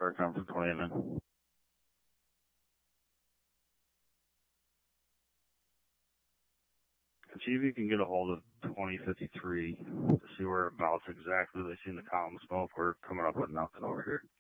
Car coming from 20 then. See if you can get a hold of 2053 to see whereabouts exactly they seen the column of smoke. We're coming up with nothing over here.